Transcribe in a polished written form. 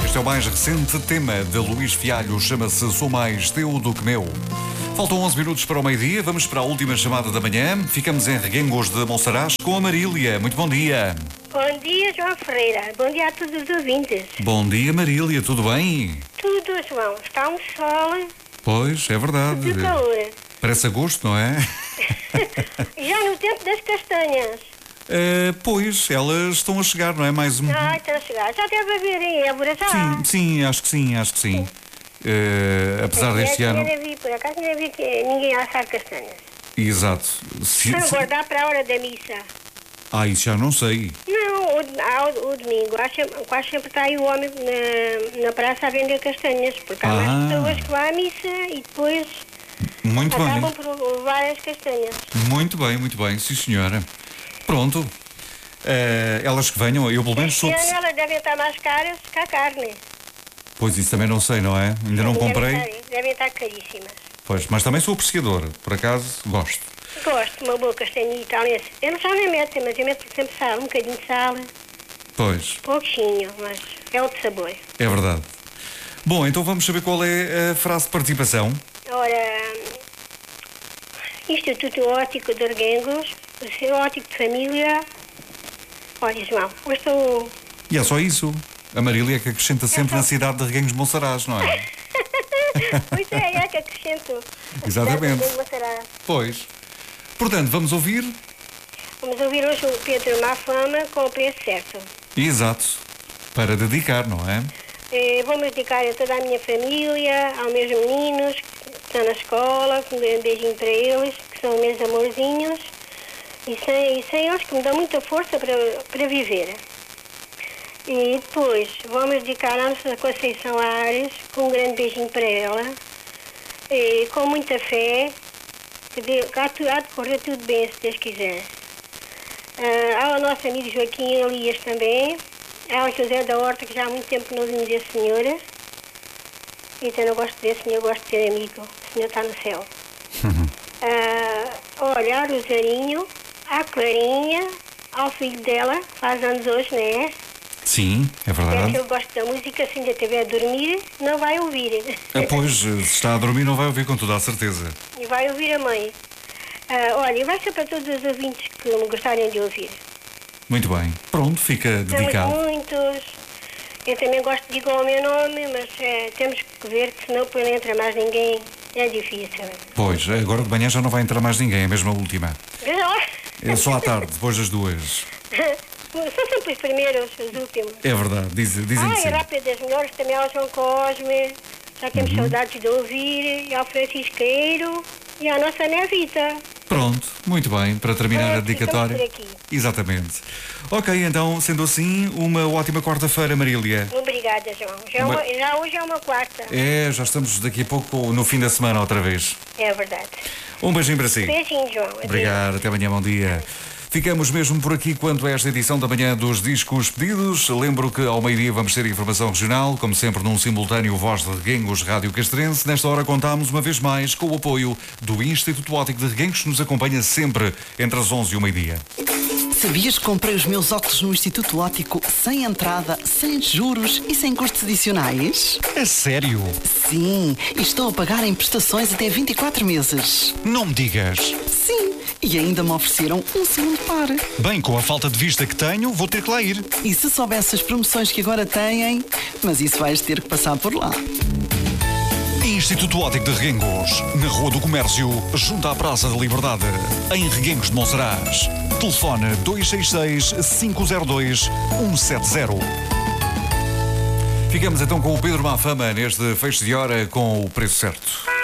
Este é o mais recente tema de Luís Fialho, chama-se Sou Mais Teu do Que Meu. Faltam 11 minutos para o meio-dia, vamos para a última chamada da manhã. Ficamos em Reguengos de Monsaraz com a Marília. Muito bom dia. Bom dia, João Ferreira. Bom dia a todos os ouvintes. Bom dia, Marília. Tudo bem? Tudo, João. Está um sol Pois, é verdade. de calor. Parece agosto, não é? Já no tempo das castanhas. Pois, elas estão a chegar, não é? Mais um... Está a chegar. Já deve haver em Évora, já. Sim, acho que sim. Apesar deste ano... Por acaso não vi que ninguém a assar castanhas. Exato. Para guardar para a hora da missa. Isso já não sei. Não, o domingo. Quase sempre está aí o homem na praça a vender castanhas. Porque há mais pessoas que vão à missa e depois... Muito acabam bem. por levar as castanhas. Muito bem, sim senhora. Pronto. Elas que venham, eu pelo menos sou... Este ano elas devem estar mais caras que a carne. Pois isso também não sei, não é? Ainda não comprei. Devem estar caríssimas. Pois, mas também sou apreciador. Por acaso, gosto. Gosto de uma boa castanhita. Eles já nem metem, mas eu meto sempre sal, um bocadinho de sal. Pois, Pouquinho, mas é outro sabor. é verdade. Bom, então vamos saber qual é a frase de participação. Ora, Instituto Óptico de Reguengos, o seu óptico de família. Olha, João, hoje estou... E é só isso. A Marília é que acrescenta sempre na cidade de Reguengos de Monsaraz, não é? Pois é que acrescento. Exatamente. A cidade de Monsaraz. Pois. Portanto, vamos ouvir? Vamos ouvir hoje o Pedro Mafama com o preço certo. Exato. Para dedicar, não é? Vou-me dedicar a toda a minha família, aos meus meninos que estão na escola, um beijinho para eles, que são meus amorzinhos, e sem eles que me dão muita força para viver. E depois vou-me dedicar à nossa Conceição Ares, com um grande beijinho para ela, e com muita fé, que há de correr tudo bem, se Deus quiser. Ao nosso amigo Joaquim Elias também, ao José da Horta, que já há muito tempo não vimos a senhora. Então eu não gosto de ver senhor, gosto de ser amigo. O senhor está no céu. Olha, ao Rosarinho, à Clarinha, ao filho dela, que faz anos hoje, não é? Sim, é É verdade. que eu gosto da música, se ainda estiver a dormir, não vai ouvir. Pois, se está a dormir não vai ouvir com toda a certeza. E vai ouvir a mãe. Olha, e vai ser para todos os ouvintes que me gostarem de ouvir. Muito bem. Pronto, fica dedicado. Temos muitos. Eu também gosto de dizer o meu nome, mas temos que ver que senão não entra mais ninguém. É difícil. Pois, agora de manhã já não vai entrar mais ninguém, a mesma última. É só à tarde, depois das 2. São sempre os primeiros, os últimos. É verdade, dizem que sim. E Rápido das Melhores também ao João Cosme. Já temos saudades de ouvir. E ao Francisqueiro. E à nossa Nevita. Pronto, muito bem, para terminar a dedicatória. Por aqui. Exatamente. Ok, então, sendo assim, uma ótima quarta-feira, Marília. Obrigada, João. Já hoje é uma quarta. Já estamos daqui a pouco no fim da semana outra vez. É verdade. Um beijinho para si. Beijinho, João. Adeus. Obrigado, até amanhã, bom dia. Ficamos mesmo por aqui quanto a esta edição da manhã dos Discos Pedidos. Lembro que ao meio-dia vamos ter informação regional, como sempre num simultâneo Voz de Reguengos Rádio Castrense. Nesta hora contamos uma vez mais com o apoio do Instituto Óptico de Reguengos, que nos acompanha sempre entre as 11 e o meio-dia. Sabias que comprei os meus óculos no Instituto Óptico sem entrada, sem juros e sem custos adicionais? A sério? Sim, e estou a pagar em prestações até 24 meses. Não me digas. Sim, e ainda me ofereceram um segundo par. Bem, com a falta de vista que tenho, vou ter que lá ir. E se soubesse as promoções que agora têm, mas isso vais ter que passar por lá. Instituto Óptico de Reguengos, na Rua do Comércio, junto à Praça da Liberdade, em Reguengos de Monsaraz. Telefone 266-502-170. Ficamos então com o Pedro Mafama neste fecho de hora com o preço certo.